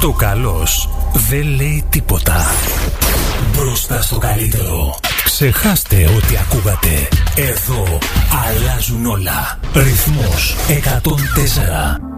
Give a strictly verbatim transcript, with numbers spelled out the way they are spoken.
Το καλός δεν λέει τίποτα. Μπροστά στο καλύτερο. Ξεχάστε ό,τι ακούγατε. Εδώ αλλάζουν όλα. Ρυθμός εκατόν τέσσερα.